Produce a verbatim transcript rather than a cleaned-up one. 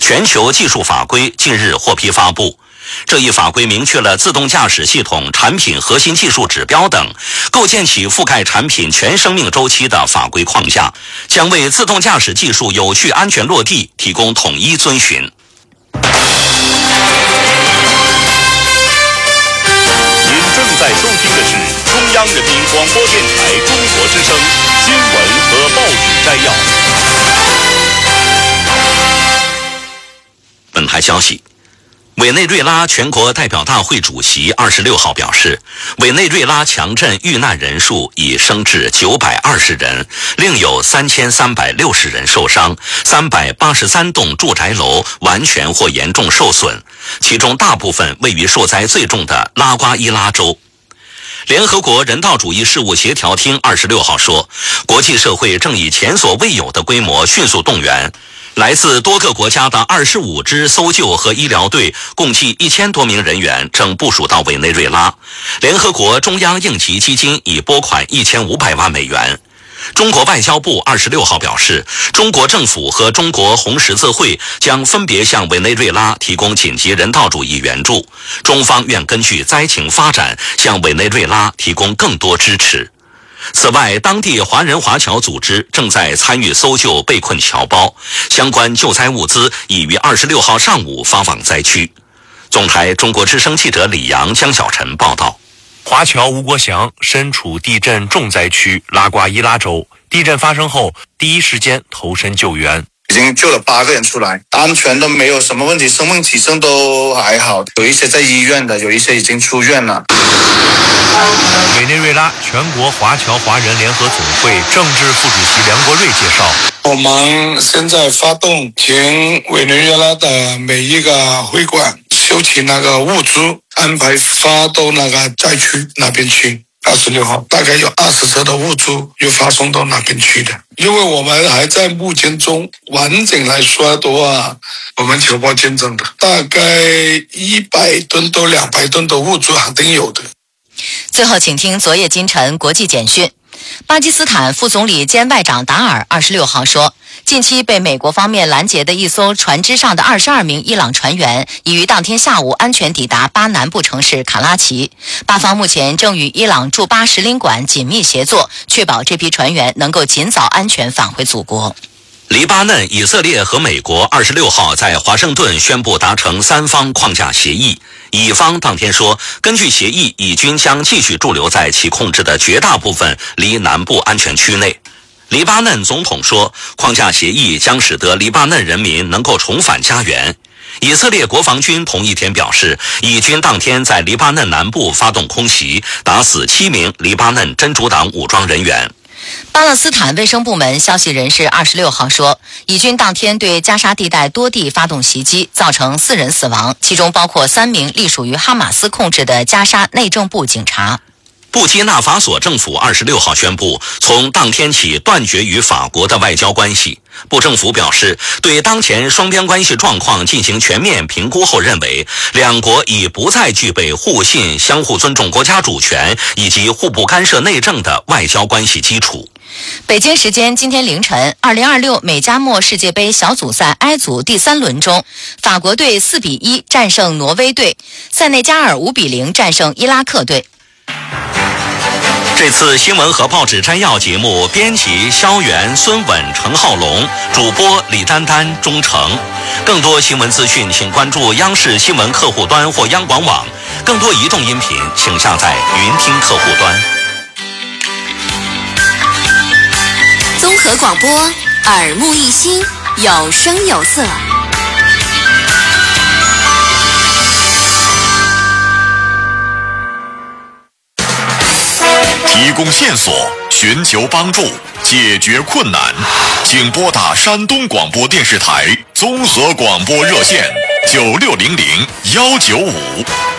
全球技术法规近日获批发布。这一法规明确了自动驾驶系统产品核心技术指标等，构建起覆盖产品全生命周期的法规框架，将为自动驾驶技术有序安全落地提供统一遵循。您正在收听的是中央人民广播电台中国之声新闻和报纸摘要。 本台消息，委内瑞拉全国代表大会主席二十六号表示，委内瑞拉强震遇难人数已升至九百二十人，另有三千三百六十人受伤，三百八十三栋住宅楼完全或严重受损，其中大部分位于受灾最重的拉瓜伊拉州。联合国人道主义事务协调厅二十六号说，国际社会正以前所未有的规模迅速动员来自多个国家的二十五支搜救和医疗队，共计一千多名人员正部署到委内瑞拉。联合国中央应急基金已拨款一千五百万美元。中国外交部二十六号表示，中国政府和中国红十字会将分别向委内瑞拉提供紧急人道主义援助，中方愿根据灾情发展向委内瑞拉提供更多支持。此外，当地华人华侨组织正在参与搜救被困侨胞，相关救灾物资已于二十六号上午发往灾区。总台中国之声记者李阳、江小晨报道。 华侨吴国祥身处地震重灾区拉瓜伊拉州，地震发生后第一时间投身救援， 已经救了八个人出来，安全都没有什么问题，生命体征都还好，有一些在医院的，有一些已经出院了。 委内瑞拉全国华侨华人联合总会政治副主席梁国瑞介绍， 我们现在发动请委内瑞拉的每一个会馆收集那个物资，安排发到那个灾区那边去。二十六号大概有二十车的物资又发送到那边去的，因为我们还在募捐中，完整来说的话，我们侨胞捐赠的大概一百吨到两百吨的物资肯定有的。 最后请听昨夜今晨国际简讯。巴基斯坦副总理兼外长达尔二十六号说，近期被美国方面拦截的一艘船只上的二十二名伊朗船员已于当天下午安全抵达巴南部城市卡拉奇，巴方目前正与伊朗驻巴使领馆紧密协作，确保这批船员能够尽早安全返回祖国。 黎巴嫩、以色列和美国二十六号在华盛顿宣布达成三方框架协议。以方当天说，根据协议，以军将继续驻留在其控制的绝大部分离南部安全区内。黎巴嫩总统说，框架协议将使得黎巴嫩人民能够重返家园。以色列国防军同一天表示，以军当天在黎巴嫩南部发动空袭，打死七名黎巴嫩真主党武装人员。 巴勒斯坦卫生部门消息人士二十六号说，以军当天对加沙地带多地发动袭击，造成四人死亡，其中包括三名隶属于哈马斯控制的加沙内政部警察。 布基纳法索政府二十六号宣布，从当天起断绝与法国的外交关系。布政府表示，对当前双边关系状况进行全面评估后认为，两国已不再具备互信、相互尊重国家主权以及互不干涉内政的外交关系基础。 北京时间今天凌晨，二零二六美加墨世界杯小组赛 I 组第三轮中，法国队四比一战胜挪威队，塞内加尔五比零战胜伊拉克队。 这次新闻和报纸摘要节目，编辑肖元、孙稳、陈浩龙，主播李丹丹、钟诚。更多新闻资讯，请关注央视新闻客户端或央广网。更多移动音频，请下载云听客户端。 综合广播，耳目一新，有声有色。 提供线索，寻求帮助，解决困难，请拨打山东广播电视台综合广播热线九六零零幺九五。